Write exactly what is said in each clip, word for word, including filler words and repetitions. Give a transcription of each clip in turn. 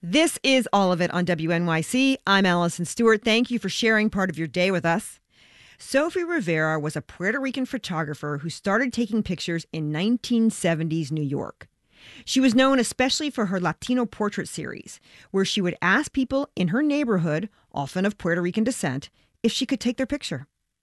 This is All of It on W N Y C. I'm Allison Stewart. Thank you for sharing part of your day with us. Sophie Rivera was a Puerto Rican photographer who started taking pictures in nineteen seventies New York. She was known especially for her Latino portrait series, where she would ask people in her neighborhood, often of Puerto Rican descent, if she could take their picture.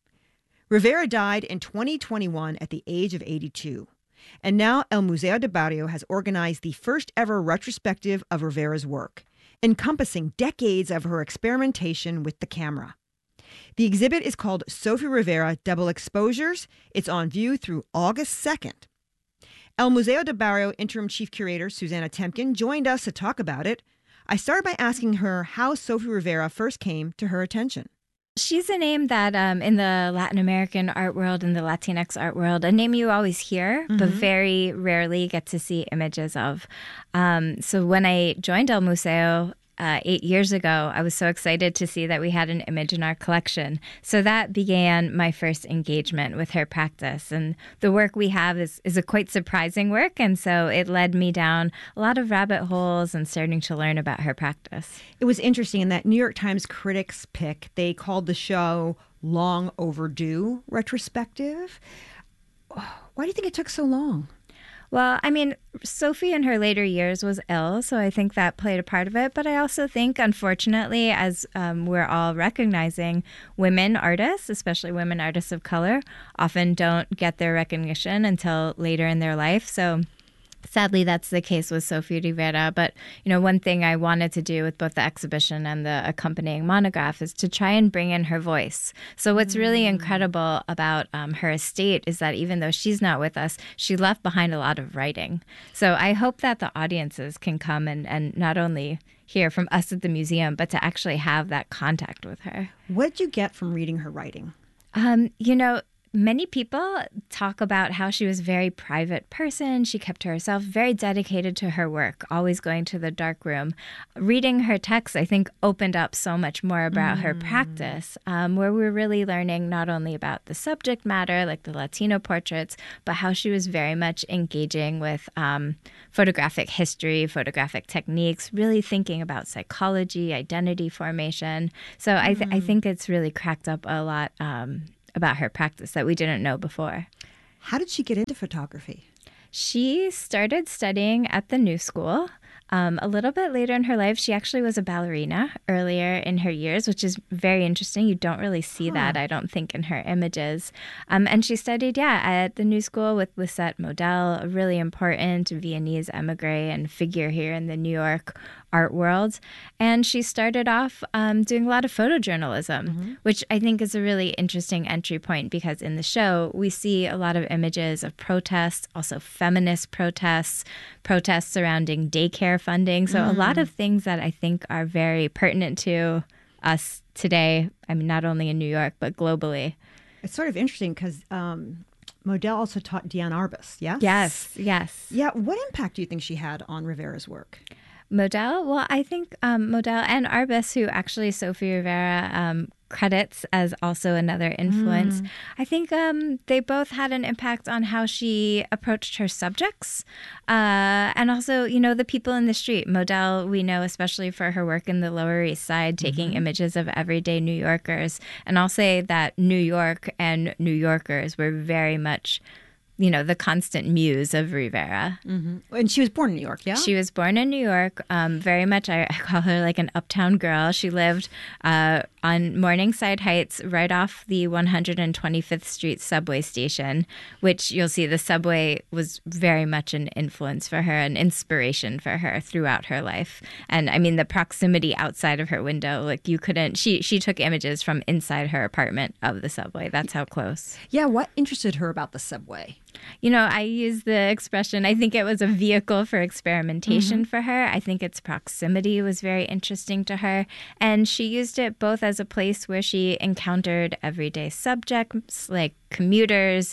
Rivera died in twenty twenty-one at the age of eighty-two. And now El Museo de Barrio has organized the first ever retrospective of Rivera's work, encompassing decades of her experimentation with the camera. The exhibit is called Sophie Rivera Double Exposures. It's on view through August second. El Museo de Barrio interim chief curator Susanna Temkin joined us to talk about it. I started by asking her how Sophie Rivera first came to her attention. She's a name that um, in the Latin American art world and the Latinx art world, a name you always hear, mm-hmm. but very rarely get to see images of. Um, so when I joined El Museo uh, eight years ago, I was so excited to see that we had an image in our collection. So that began my first engagement with her practice. And the work we have is, is a quite surprising work. And so it led me down a lot of rabbit holes and starting to learn about her practice. It was interesting in that New York Times critics pick, they called the show Long Overdue Retrospective. Why do you think it took so long? Well, I mean, Sophie in her later years was ill, so I think that played a part of it. But I also think, unfortunately, as um, we're all recognizing, women artists, especially women artists of color, often don't get their recognition until later in their life. So sadly, that's the case with Sophie Rivera. But, you know, one thing I wanted to do with both the exhibition and the accompanying monograph is to try and bring in her voice. So what's really mm. incredible about um, her estate is that even though she's not with us, she left behind a lot of writing. So I hope that the audiences can come and, and not only hear from us at the museum, but to actually have that contact with her. What did you get from reading her writing? Um, you know, Many people talk about how she was a very private person. She kept to herself, very dedicated to her work, always going to the dark room. Reading her texts, I think, opened up so much more about mm. her practice, um, where we're really learning not only about the subject matter, like the Latino portraits, but how she was very much engaging with um, photographic history, photographic techniques, really thinking about psychology, identity formation. So mm. I, th- I think it's really cracked up a lot um, about her practice that we didn't know before. How did she get into photography? She started studying at the New School. Um, a little bit later in her life, she actually was a ballerina earlier in her years, which is very interesting. You don't really see huh. that, I don't think, in her images. Um, and she studied, yeah, at the New School with Lisette Model, a really important Viennese emigre and figure here in the New York art world. And she started off um, doing a lot of photojournalism, mm-hmm. which I think is a really interesting entry point because in the show, we see a lot of images of protests, also feminist protests, protests surrounding daycare funding. So mm. a lot of things that I think are very pertinent to us today. I mean, not only in New York, but globally. It's sort of interesting because um, Model also taught Diane Arbus, yes? Yes, yes. Yeah. What impact do you think she had on Rivera's work? Model? Well, I think um, Model and Arbus, who actually Sophie Rivera um, credits as also another influence, mm. I think um, they both had an impact on how she approached her subjects uh, and also, you know, the people in the street. Model, we know, especially for her work in the Lower East Side, taking mm-hmm. images of everyday New Yorkers. And I'll say that New York and New Yorkers were very much, you know, the constant muse of Rivera. Mm-hmm. And she was born in New York, yeah? She was born in New York. Um, very much, I, I call her like an uptown girl. She lived uh, on Morningside Heights, right off the one hundred twenty-fifth Street subway station, which you'll see the subway was very much an influence for her, an inspiration for her throughout her life. And I mean, the proximity outside of her window, like you couldn't, she, she took images from inside her apartment of the subway. That's how close. Yeah, what interested her about the subway? You know, I use the expression, I think it was a vehicle for experimentation mm-hmm. for her. I think its proximity was very interesting to her. And she used it both as a place where she encountered everyday subjects like commuters,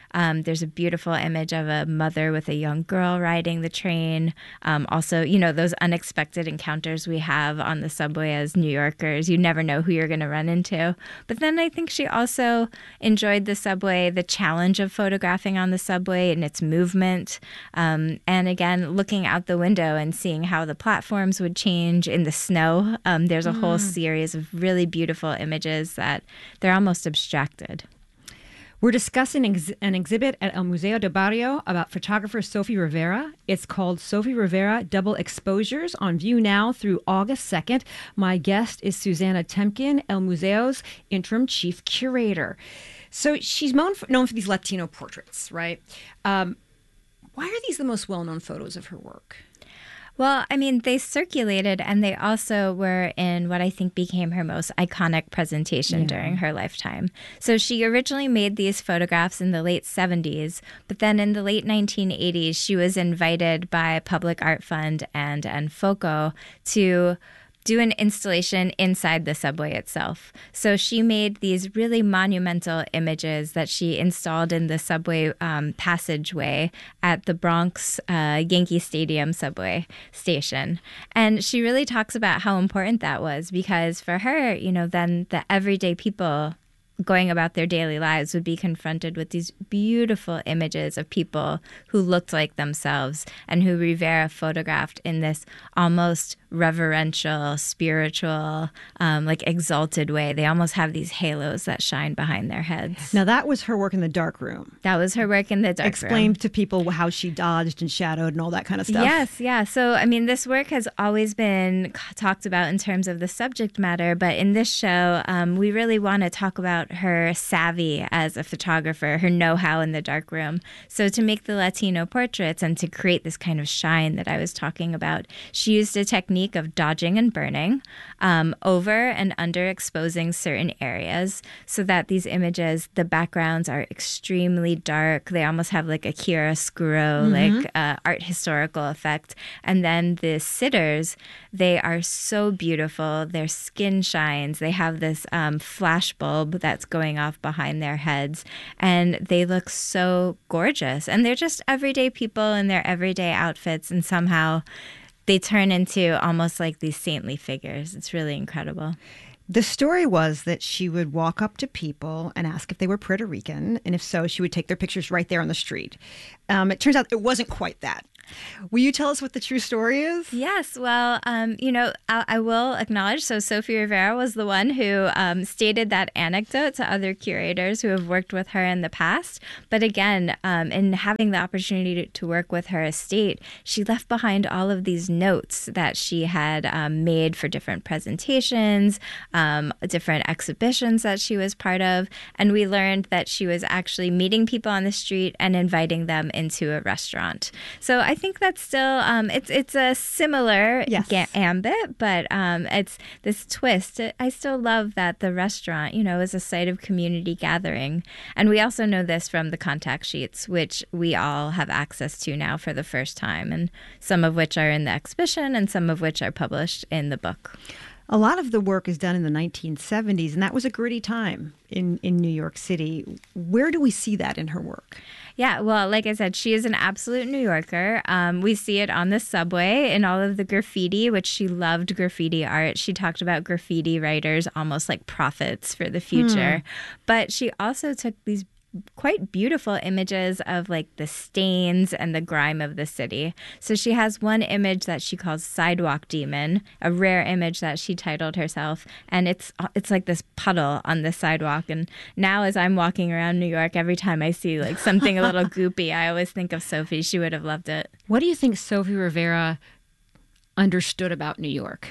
Um, there's a beautiful image of a mother with a young girl riding the train. Um, also, you know, those unexpected encounters we have on the subway as New Yorkers. You never know who you're going to run into. But then I think she also enjoyed the subway, the challenge of photographing on the subway and its movement. Um, and again, looking out the window and seeing how the platforms would change in the snow. Um, there's a mm. whole series of really beautiful images that they're almost abstracted. We're discussing ex- an exhibit at El Museo del Barrio about photographer Sophie Rivera. It's called Sophie Rivera Double Exposures, on view now through August second. My guest is Susanna Temkin, El Museo's interim chief curator. So she's known for, known for these Latino portraits, right? Um, why are these the most well-known photos of her work? Well, I mean, they circulated and they also were in what I think became her most iconic presentation yeah. during her lifetime. So she originally made these photographs in the late seventies, but then in the late nineteen eighties, she was invited by Public Art Fund and Enfoco to do an installation inside the subway itself. So she made these really monumental images that she installed in the subway um, passageway at the Bronx uh, Yankee Stadium subway station. And she really talks about how important that was because for her, you know, then the everyday people going about their daily lives would be confronted with these beautiful images of people who looked like themselves and who Rivera photographed in this almost reverential, spiritual, um, like exalted way. They almost have these halos that shine behind their heads. Now, that was her work in the dark room. That was her work in the dark Explain room. Explain to people how she dodged and shadowed and all that kind of stuff. Yes, yeah. So, I mean, this work has always been talked about in terms of the subject matter, but in this show, um, we really want to talk about her savvy as a photographer, her know-how in the dark room. So to make the Latino portraits and to create this kind of shine that I was talking about, she used a technique of dodging and burning um, over and under exposing certain areas so that these images, the backgrounds are extremely dark. They almost have like a chiaroscuro, mm-hmm. like uh, art historical effect. And then the sitters, they are so beautiful. Their skin shines. They have this um, flash bulb that's going off behind their heads. And they look so gorgeous. And they're just everyday people in their everyday outfits. And somehow they turn into almost like these saintly figures. It's really incredible. The story was that she would walk up to people and ask if they were Puerto Rican. And if so, she would take their pictures right there on the street. Um, it turns out it wasn't quite that. Will you tell us what the true story is? Yes. Well, um, you know, I, I will acknowledge. So Sophie Rivera was the one who um, stated that anecdote to other curators who have worked with her in the past. But again, um, in having the opportunity to, to work with her estate, she left behind all of these notes that she had um, made for different presentations, um, different exhibitions that she was part of. And we learned that she was actually meeting people on the street and inviting them into a restaurant. So I I think that's still um, it's it's a similar yes. ga- ambit, but um, it's this twist. I still love that the restaurant, you know, is a site of community gathering, and we also know this from the contact sheets, which we all have access to now for the first time, and some of which are in the exhibition, and some of which are published in the book. A lot of the work is done in the nineteen seventies, and that was a gritty time in, in New York City. Where do we see that in her work? Yeah, well, like I said, she is an absolute New Yorker. Um, we see it on the subway in all of the graffiti, which she loved graffiti art. She talked about graffiti writers almost like prophets for the future. Hmm. But she also took these quite beautiful images of like the stains and the grime of the city. So she has one image that she calls Sidewalk Demon, a rare image that she titled herself, and it's it's like this puddle on the sidewalk. And now as I'm walking around New York, every time I see like something a little goopy, I always think of Sophie. She would have loved it. What do you think Sophie Rivera understood about New York?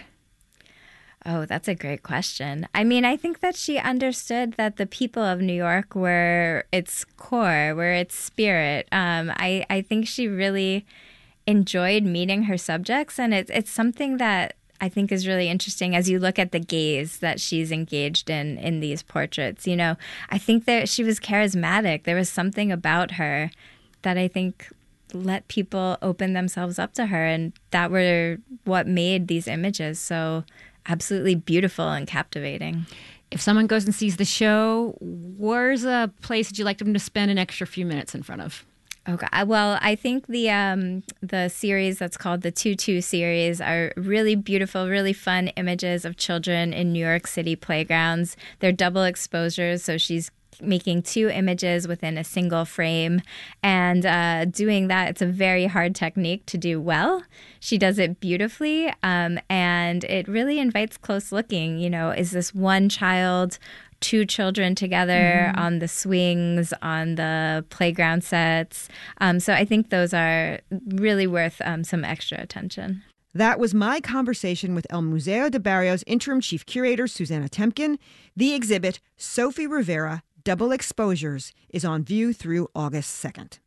Oh, that's a great question. I mean, I think that she understood that the people of New York were its core, were its spirit. Um, I, I think she really enjoyed meeting her subjects, and it's it's something that I think is really interesting as you look at the gaze that she's engaged in in these portraits. You know, I think that she was charismatic. There was something about her that I think let people open themselves up to her, and that were what made these images so absolutely beautiful and captivating. If someone goes and sees the show, where's a place that you'd like them to spend an extra few minutes in front of? Okay. Well, I think the um, the series that's called the two two series are really beautiful, really fun images of children in New York City playgrounds. They're double exposures, so she's making two images within a single frame. And uh, doing that, it's a very hard technique to do well. She does it beautifully, um, and it really invites close looking. You know, is this one child, two children together mm-hmm. on the swings, on the playground sets? Um, so I think those are really worth um, some extra attention. That was my conversation with El Museo de Barrio's interim chief curator, Susanna Temkin. The exhibit, Sophie Rivera, Double Exposures, is on view through August second.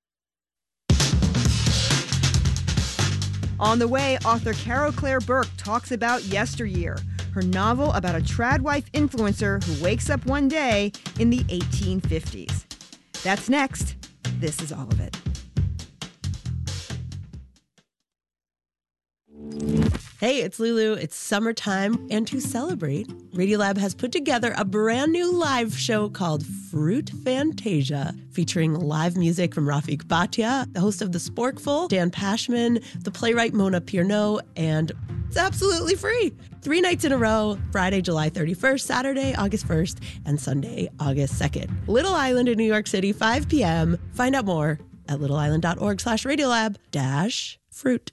On the way, author Carol Claire Burke talks about Yesteryear, her novel about a tradwife influencer who wakes up one day in the eighteen fifties. That's next. This is all of it. Hey, it's Lulu. It's summertime, and to celebrate, Radiolab has put together a brand new live show called Fruit Fantasia, featuring live music from Rafik Bhatia, the host of The Sporkful, Dan Pashman, the playwright Mona Pierno, and it's absolutely free. Three nights in a row, Friday, July thirty-first, Saturday, August first, and Sunday, August second. Little Island in New York City, five p.m. Find out more at littleisland.org slash radiolab dash fruit.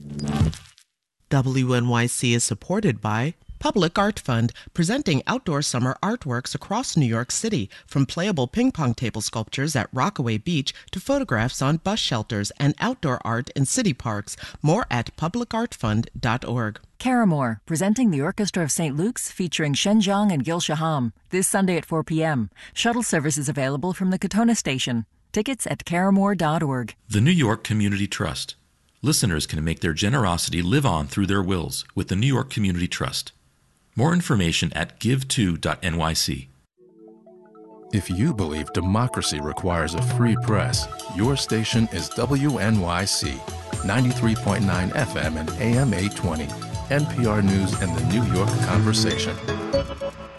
W N Y C is supported by Public Art Fund, presenting outdoor summer artworks across New York City, from playable ping pong table sculptures at Rockaway Beach to photographs on bus shelters and outdoor art in city parks. More at public art fund dot org. Caramore, presenting the Orchestra of Saint Luke's, featuring Shen Zhang and Gil Shaham, this Sunday at four p.m. Shuttle service is available from the Katona Station. Tickets at caramore dot org. The New York Community Trust. Listeners can make their generosity live on through their wills with the New York Community Trust. More information at give to dot N Y C. If you believe democracy requires a free press, your station is W N Y C, ninety-three point nine F M and A M eight twenty, N P R News and the New York Conversation.